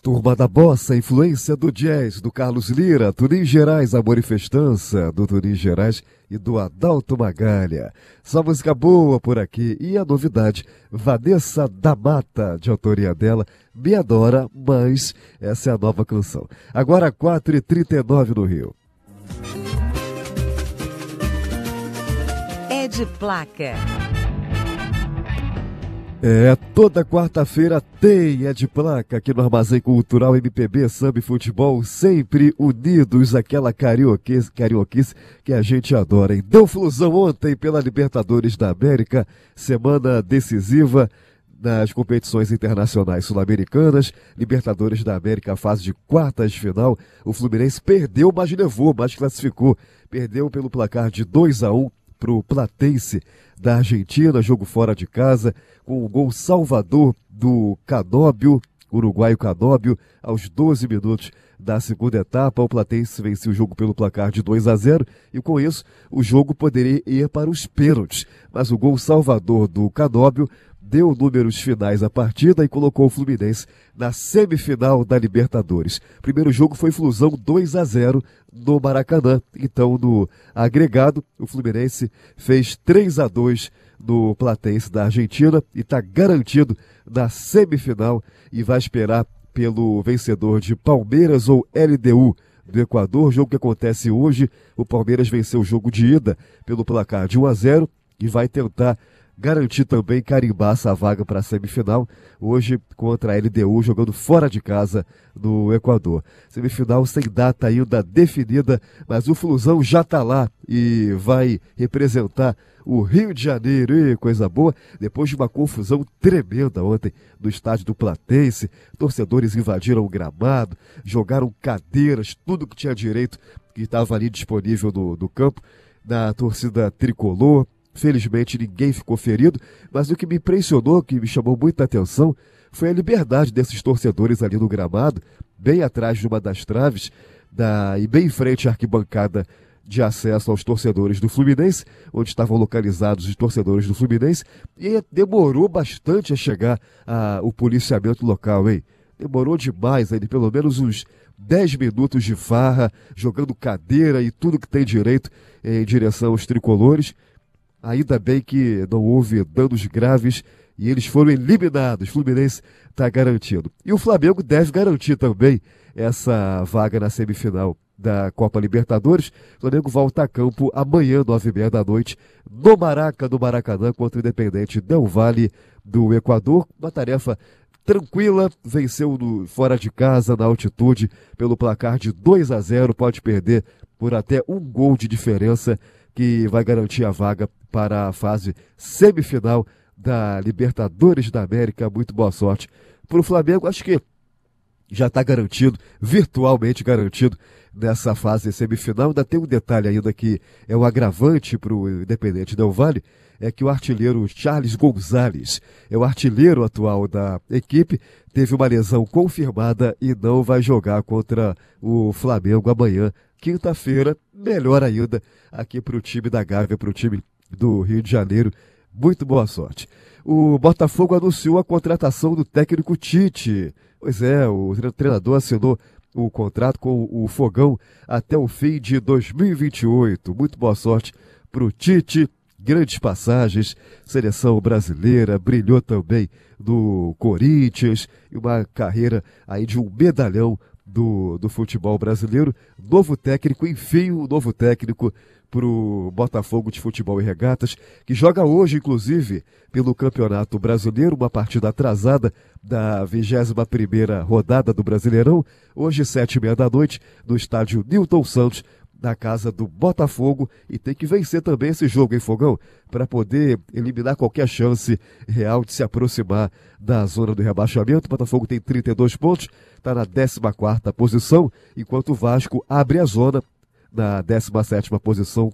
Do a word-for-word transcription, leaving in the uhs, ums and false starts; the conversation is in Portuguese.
Turma da Bossa, influência do jazz, do Carlos Lira, Turim Gerais, Amor e Festança, do Turim Gerais e do Adalto Magalha. Só música boa por aqui. E a novidade, Vanessa da Mata, de autoria dela, Me Adora, mas essa é a nova canção. Agora quatro e trinta e nove no Rio. É de placa. É, toda quarta-feira tem É de Placa aqui no Armazém Cultural M P B, Samba e Futebol, sempre unidos, aquela carioquice, carioquice que a gente adora, hein? Deu flusão ontem pela Libertadores da América, semana decisiva nas competições internacionais sul-americanas, Libertadores da América, fase de quartas de final. O Fluminense perdeu, mas levou, mas classificou. Perdeu pelo placar de dois a um para o Platense da Argentina, jogo fora de casa, com o gol salvador do Canóbio, uruguaio Canóbio, aos doze minutos da segunda etapa. O Platense venceu o jogo pelo placar de dois a zero e com isso o jogo poderia ir para os pênaltis, mas o gol salvador do Canóbio deu números finais à partida e colocou o Fluminense na semifinal da Libertadores. Primeiro jogo foi Flusão dois a zero no Maracanã. Então, no agregado, o Fluminense fez três a dois no Platense da Argentina e está garantido na semifinal e vai esperar pelo vencedor de Palmeiras ou L D U do Equador. Jogo que acontece hoje. O Palmeiras venceu o jogo de ida pelo placar de um a zero e vai tentar garantir também, carimbar essa vaga para a semifinal, hoje contra a L D U, jogando fora de casa no Equador. Semifinal sem data ainda definida, mas o Flusão já está lá e vai representar o Rio de Janeiro. E coisa boa, depois de uma confusão tremenda ontem no estádio do Platense, torcedores invadiram o gramado, jogaram cadeiras, tudo que tinha direito que estava ali disponível no, no campo, na torcida tricolor. Felizmente ninguém ficou ferido, mas o que me impressionou, que me chamou muita atenção, foi a liberdade desses torcedores ali no gramado, bem atrás de uma das traves, da, e bem em frente à arquibancada de acesso aos torcedores do Fluminense, onde estavam localizados os torcedores do Fluminense, e demorou bastante a chegar a, o policiamento local, hein? Demorou demais, aí, pelo menos uns dez minutos de farra, jogando cadeira e tudo que tem direito em direção aos tricolores. Ainda bem que não houve danos graves e eles foram eliminados. O Fluminense está garantido. E o Flamengo deve garantir também essa vaga na semifinal da Copa Libertadores. O Flamengo volta a campo amanhã, nove e meia da noite, no Maraca, no Maracanã, contra o Independente Del Valle do Equador. Uma tarefa tranquila, venceu no, fora de casa, na altitude, pelo placar de dois a zero. Pode perder por até um gol de diferença, que vai garantir a vaga para a fase semifinal da Libertadores da América. Muito boa sorte para o Flamengo. Acho que já está garantido, virtualmente garantido, nessa fase semifinal. Ainda tem um detalhe ainda que é um agravante para o Independente Del Valle, é que o artilheiro Charles Gonzalez, é o artilheiro atual da equipe, teve uma lesão confirmada e não vai jogar contra o Flamengo amanhã, quinta-feira. Melhor ainda aqui para o time da Gávea, para o time do Rio de Janeiro. Muito boa sorte. O Botafogo anunciou a contratação do técnico Tite. Pois é, o treinador assinou o contrato com o Fogão até o fim de dois mil e vinte e oito. Muito boa sorte para o Tite. Grandes passagens, seleção brasileira, brilhou também no Corinthians, e uma carreira aí de um medalhão do, do futebol brasileiro. Novo técnico, enfim, um novo técnico para o Botafogo de Futebol e Regatas, que joga hoje, inclusive, pelo Campeonato Brasileiro, uma partida atrasada da vigésima primeira rodada do Brasileirão, hoje, sete e meia da noite, no estádio Newton Santos, na casa do Botafogo, e tem que vencer também esse jogo, hein, Fogão? Para poder eliminar qualquer chance real de se aproximar da zona do rebaixamento. O Botafogo tem trinta e dois pontos, está na décima quarta posição, enquanto o Vasco abre a zona na décima sétima posição